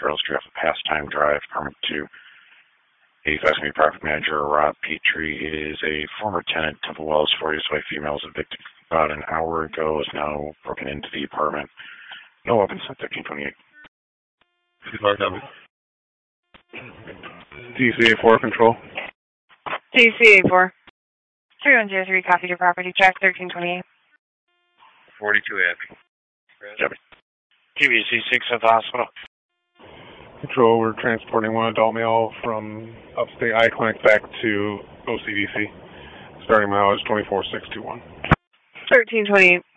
Trails Trail Pastime Drive, Apartment 2. 85 Property Manager Rob Petrie is a former tenant. Temple Wells, 40 years wife, female, was evicted about an hour ago, is now broken into the apartment. No weapons at 1328. DCA4 control. DCA4. 3103, copy your property, track 1328. 42 Happy. Jimmy. TVC6 at the hospital. Control, we're transporting one adult male from upstate iClinic back to OCDC. Starting mileage 24621. 1328.